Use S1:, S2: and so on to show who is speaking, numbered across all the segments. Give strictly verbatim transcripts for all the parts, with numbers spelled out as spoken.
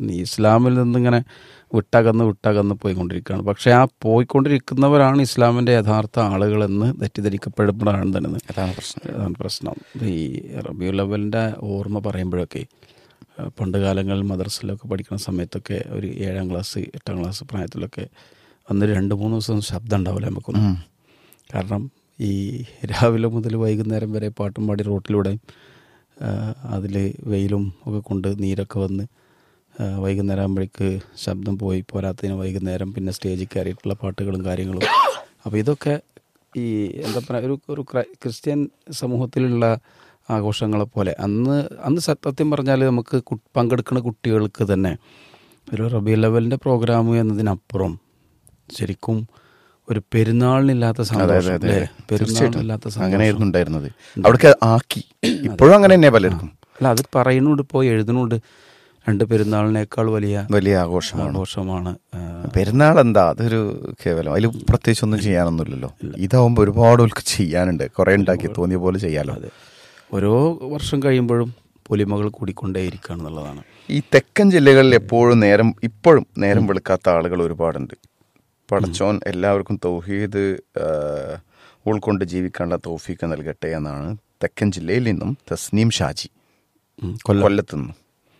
S1: ഇസ്ലാമിൽ നിന്നിങ്ങനെ വിട്ടകന്ന് വിട്ടകന്ന് പോയിക്കൊണ്ടിരിക്കുകയാണ്. പക്ഷേ ആ പോയിക്കൊണ്ടിരിക്കുന്നവരാണ് ഇസ്ലാമിൻ്റെ യഥാർത്ഥ ആളുകളെന്ന് തെറ്റിദ്ധരിക്കപ്പെടുമ്പോഴാണ് തന്നെ
S2: അതാണ് പ്രശ്നം.
S1: അതാണ് പ്രശ്നം. ഈ റബീഉൽ അവ്വലിൻ്റെ ഓർമ്മ പറയുമ്പോഴൊക്കെ പണ്ട് കാലങ്ങളിൽ മദ്രസയിലൊക്കെ പഠിക്കുന്ന സമയത്തൊക്കെ ഒരു ഏഴാം ക്ലാസ് എട്ടാം ക്ലാസ് പ്രായത്തിലൊക്കെ അന്ന് രണ്ട് മൂന്ന് ദിവസം ശബ്ദം ഉണ്ടാവില്ല നമുക്കൊന്നും. കാരണം ഈ രാവിലെ മുതൽ വൈകുന്നേരം വരെ പാട്ടും പാടി റോട്ടിലൂടെ അതിൽ വെയിലും ഒക്കെ കൊണ്ട് നീരൊക്കെ വന്ന് വൈകുന്നേരം ആകുമ്പോഴേക്ക് ശബ്ദം പോയി പോരാത്തതിന് വൈകുന്നേരം പിന്നെ സ്റ്റേജിൽ കയറിയിട്ടുള്ള പാട്ടുകളും കാര്യങ്ങളും. അപ്പോൾ ഇതൊക്കെ ഈ എന്താ പറയുക ഒരു ഒരു ക്രിസ്ത്യൻ സമൂഹത്തിലുള്ള ആഘോഷങ്ങളെ പോലെ അന്ന് അന്ന് സത്യം പറഞ്ഞാൽ നമുക്ക് പങ്കെടുക്കുന്ന കുട്ടികൾക്ക് തന്നെ ഒരു റബീഉൽ അവ്വലിൻ്റെ പ്രോഗ്രാം എന്നതിനപ്പുറം ശരിക്കും ഒരു പെരുന്നാളിനില്ലാത്ത സന്തോഷം, പെരുന്നാളിനില്ലാത്ത
S2: അങ്ങനെയായിരുന്നു ഉണ്ടായിരുന്നത്. അവിടേക്ക് ആക്കി ഇപ്പോഴും അങ്ങനെ തന്നെ പലർക്കും.
S1: അല്ല, അത് പറയുന്നുണ്ട്, ഇപ്പോൾ എഴുതുന്നുണ്ട്. രണ്ട് പെരുന്നാളിനേക്കാൾ വലിയ
S2: വലിയ ആഘോഷമാണ്
S1: ആഘോഷമാണ്
S2: പെരുന്നാൾ. എന്താ അതൊരു കേവലം, അതിൽ പ്രത്യേകിച്ച് ഒന്നും ചെയ്യാനൊന്നുമില്ലല്ലോ. ഇതാവുമ്പോൾ ഒരുപാട് ചെയ്യാനുണ്ട്, കുറേ ഉണ്ടാക്കി തോന്നിയ പോലെ ചെയ്യാലോ.
S1: അതെ, ഓരോ വർഷം കഴിയുമ്പോഴും പൊലിമകൾ കൂടിക്കൊണ്ടേയിരിക്കുകയാണെന്നുള്ളതാണ്.
S2: ഈ തെക്കൻ ജില്ലകളിൽ എപ്പോഴും നേരം ഇപ്പോഴും നേരം വെളുക്കാത്ത ആളുകൾ ഒരുപാടുണ്ട്. പടച്ചോൻ എല്ലാവർക്കും തൗഹീദ് ഉൾക്കൊണ്ട് ജീവിക്കാനുള്ള തൗഫീക്ക് നൽകട്ടെ എന്നാണ് തെക്കൻ ജില്ലയിൽ നിന്നും തസ്നീം ഷാജി കൊല്ലത്തു നിന്നും.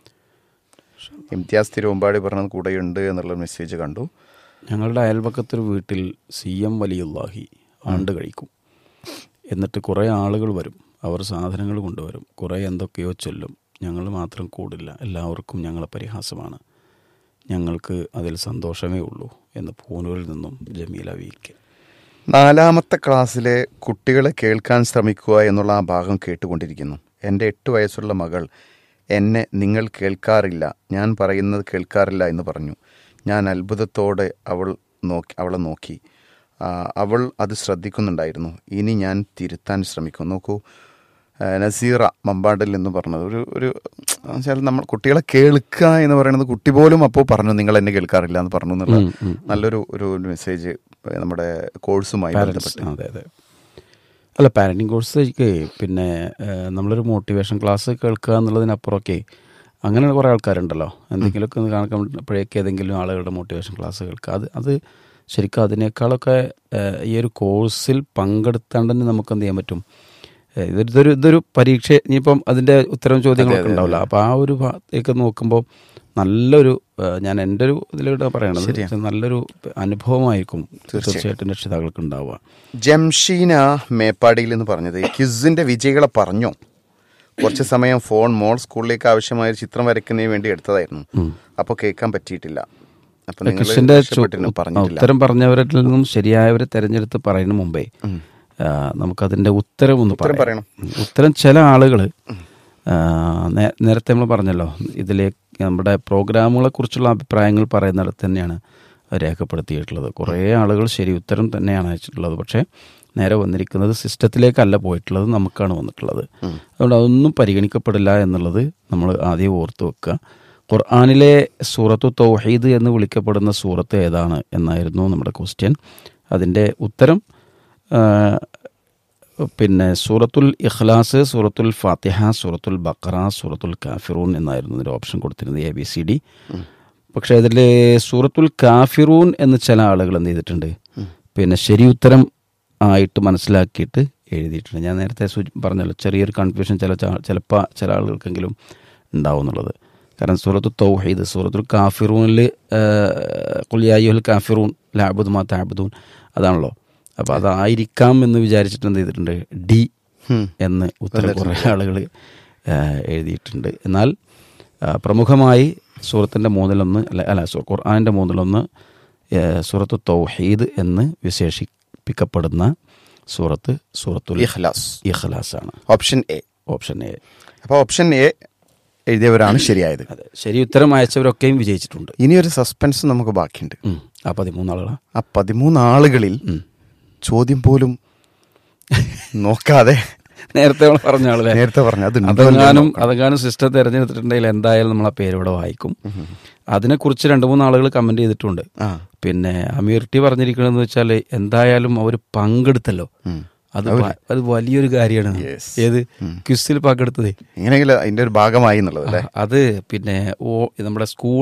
S2: ഇംതിയാസ് തിരുവമ്പാടി പറഞ്ഞത് കൂടെയുണ്ട് എന്നുള്ള മെസ്സേജ് കണ്ടു.
S1: ഞങ്ങളുടെ അയൽപക്കത്തൊരു വീട്ടിൽ സി എം വലിയുള്ളാഹി ആണ്ട് കഴിക്കും. എന്നിട്ട് കുറേ ആളുകൾ വരും, അവർ സാധനങ്ങൾ കൊണ്ടുവരും, കുറേ എന്തൊക്കെയോ ചൊല്ലും. ഞങ്ങൾ മാത്രം കൂടില്ല, എല്ലാവർക്കും ഞങ്ങളെ പരിഹാസമാണ്. ഞങ്ങൾക്ക് അതിൽ സന്തോഷമേ ഉള്ളൂ എന്ന് പൂനൂരിൽ നിന്നും ജമീല വീക്ക്.
S2: നാലാമത്തെ ക്ലാസ്സിലെ കുട്ടികളെ കേൾക്കാൻ ശ്രമിക്കുക എന്നുള്ള ആ ഭാഗം കേട്ടുകൊണ്ടിരിക്കുന്നു. എൻ്റെ എട്ട് വയസ്സുള്ള മകൾ എന്നെ നിങ്ങൾ കേൾക്കാറില്ല, ഞാൻ പറയുന്നത് കേൾക്കാറില്ല എന്ന് പറഞ്ഞു. ഞാൻ അത്ഭുതത്തോടെ അവൾ നോക്കി അവളെ നോക്കി. അവൾ അത് ശ്രദ്ധിക്കുന്നുണ്ടായിരുന്നു. ഇനി ഞാൻ തിരുത്താൻ ശ്രമിക്കും. നോക്കൂ, നസീറ മമ്പാടിൽ എന്ന് പറഞ്ഞത് ഒരു ഒരു വെച്ചാൽ നമ്മൾ കുട്ടികളെ കേൾക്കുക എന്ന് പറയുന്നത്, കുട്ടി പോലും അപ്പോൾ പറഞ്ഞു നിങ്ങൾ എന്നെ കേൾക്കാറില്ല എന്ന് പറഞ്ഞു എന്നുള്ള നല്ലൊരു ഒരു മെസ്സേജ് നമ്മുടെ കോഴ്സുമായി ബന്ധപ്പെട്ട്.
S1: അതെ അതെ അല്ല, പാരൻറ്റിങ് കോഴ്സ് പിന്നെ നമ്മളൊരു മോട്ടിവേഷൻ ക്ലാസ് കേൾക്കുക എന്നുള്ളതിനപ്പുറമൊക്കെ അങ്ങനെ കുറേ ആൾക്കാരുണ്ടല്ലോ. എന്തെങ്കിലുമൊക്കെ ഒന്ന് കാണുമ്പോഴേക്ക് ഏതെങ്കിലും ആളുകളുടെ മോട്ടിവേഷൻ ക്ലാസ് കേൾക്കുക, അത് അത് ശരിക്കും അതിനേക്കാളൊക്കെ ഈ ഒരു കോഴ്സിൽ പങ്കെടുത്താണ്ട് തന്നെ നമുക്ക് എന്ത് ചെയ്യാൻ പറ്റും. ഇതൊരു ഇതൊരു പരീക്ഷ, ഇനിയിപ്പം അതിൻ്റെ ഉത്തരം ചോദ്യങ്ങളൊക്കെ ഉണ്ടാവില്ല. അപ്പോൾ ആ ഒരു ഭാഗത്തേക്ക് നോക്കുമ്പോൾ നല്ലൊരു, ഞാൻ എൻ്റെ ഒരു ഇതിലൂടെ പറയണത് നല്ലൊരു അനുഭവമായിരിക്കും തീർച്ചയായിട്ടും രക്ഷിതാക്കൾക്ക് ഉണ്ടാവുക.
S2: ജംഷീന മേപ്പാടിയിൽ എന്ന് പറഞ്ഞത്, ക്വിസിൻ്റെ വിജയികളെ പറഞ്ഞോ? കുറച്ച് സമയം ഫോൺ മോൾ സ്കൂളിലേക്ക് ആവശ്യമായ ഒരു ചിത്രം വരയ്ക്കുന്നതിന് വേണ്ടി എടുത്തതായിരുന്നു, അപ്പോൾ കേൾക്കാൻ പറ്റിയിട്ടില്ല.
S1: ക്വിസിൻ്റെ ഉത്തരം പറഞ്ഞവരിൽ നിന്നും ശരിയായവരെ തിരഞ്ഞെടുത്ത് പറയുന്ന മുമ്പേ നമുക്കതിൻ്റെ ഉത്തരം ഒന്ന് പറയണം. ഉത്തരം ചില ആളുകൾ നേരത്തെ നമ്മൾ പറഞ്ഞല്ലോ, ഇതിലേക്ക് നമ്മുടെ പ്രോഗ്രാമുകളെ കുറിച്ചുള്ള അഭിപ്രായങ്ങൾ പറയുന്നിടത്ത് തന്നെയാണ് രേഖപ്പെടുത്തിയിട്ടുള്ളത്. കുറേ ആളുകൾ ശരി ഉത്തരം തന്നെയാണ് അയച്ചിട്ടുള്ളത്, പക്ഷേ നേരെ വന്നിരിക്കുന്നത് സിസ്റ്റത്തിലേക്കല്ല പോയിട്ടുള്ളത്, നമുക്കാണ് വന്നിട്ടുള്ളത്. അതുകൊണ്ട് അതൊന്നും പരിഗണിക്കപ്പെടില്ല എന്നുള്ളത് നമ്മൾ ആദ്യം ഓർത്ത് വെക്കുക. ഖുർആനിലെ സൂറത്തു തൗഹീദ് എന്ന് വിളിക്കപ്പെടുന്ന സൂറത്ത് ഏതാണ് എന്നായിരുന്നു നമ്മുടെ ക്വസ്റ്റ്യൻ. അതിൻ്റെ ഉത്തരം പിന്നെ സൂറത്തുൽ ഇഖ്ലാസ്, സൂറത്തുൽ ഫാത്തിഹ, സൂറത്തുൽ ബഖറ, സൂറത്തുൽ കാഫിറൂൻ എന്നായിരുന്നു ഇതിൻ്റെ ഓപ്ഷൻ കൊടുത്തിരുന്നത്, എ ബി സി ഡി. പക്ഷേ അതിൽ സൂറത്തുൽ കാഫിറൂൻ എന്ന് ചില ആളുകൾ എന്ത് ചെയ്തിട്ടുണ്ട്, പിന്നെ ശരി ഉത്തരം ആയിട്ട് മനസ്സിലാക്കിയിട്ട് എഴുതിയിട്ടുണ്ട്. ഞാൻ നേരത്തെ പറഞ്ഞല്ലോ, ചെറിയൊരു കൺഫ്യൂഷൻ ചില ചിലപ്പോൾ ചില ആളുകൾക്കെങ്കിലും ഉണ്ടാവും എന്നുള്ളത്. കാരണം സൂറത്തു തൗഹീദ്, സൂറത്തുൽ കാഫിറൂനിൽ ഖുൽ യാ അയ്യുഹൽ കാഫിറൂൻ ലാ അഅ്ബുദു മാ തഅബ്ദൂൻ അതാണല്ലോ. അപ്പോൾ അതായിരിക്കാം എന്ന് വിചാരിച്ചിട്ട് എന്ത് ചെയ്തിട്ടുണ്ട്, ഡി എന്ന് ഉത്തരം കുറേ ആളുകൾ എഴുതിയിട്ടുണ്ട്. എന്നാൽ പ്രമുഖമായി സൂറത്തിൻ്റെ മൂന്നിലൊന്ന് അല്ല അല്ല ഖുർആനിൻ്റെ മൂന്നിലൊന്ന് സൂറത്തു തൗഹീദ് എന്ന് വിശേഷിപ്പിക്കപ്പെടുന്ന സൂറത്ത് സൂറത്തുൽ
S2: ഇഖ്ലാസ്
S1: ഇഖ്ലാസ് ആണ്.
S2: Option A.
S1: Option A.
S2: അപ്പോൾ ഓപ്ഷൻ എ എഴുതിയവരാണ് ശരിയായത്.
S1: അതെ, ശരി ഉത്തരം അയച്ചവരൊക്കെയും വിജയിച്ചിട്ടുണ്ട്.
S2: ഇനിയൊരു സസ്പെൻസ് നമുക്ക് ബാക്കിയുണ്ട്.
S1: ആ പതിമൂന്ന് ആളുകളാണ്.
S2: ആ പതിമൂന്ന് ആളുകളിൽ ചോദ്യം പോലും നോക്കാതെ
S1: നേരത്തെ പറഞ്ഞ ആളല്ലേ
S2: നേരത്തെ പറഞ്ഞ അത്
S1: അതെങ്ങാനും അതെങ്ങാനും സിസ്റ്റം തിരഞ്ഞെടുത്തിട്ടുണ്ടെങ്കിൽ എന്തായാലും നമ്മൾ ആ പേര് ഇവിടെ വായിക്കും. അതിനെക്കുറിച്ച് രണ്ട് മൂന്ന് ആളുകൾ കമന്റ് ചെയ്തിട്ടുണ്ട്. പിന്നെ അമീർട്ടി പറഞ്ഞിരിക്കണമെന്ന് വെച്ചാൽ എന്തായാലും അവർ പങ്കെടുത്തല്ലോ, അത് അത് വലിയൊരു കാര്യമാണ്. ഏത് ക്വിസിൽ പങ്കെടുത്തത്
S2: എങ്ങനെയെങ്കിലും അതിന്റെ ഒരു ഭാഗമായി എന്നുള്ളത്.
S1: അത് പിന്നെ ഓ നമ്മുടെ സ്കൂൾ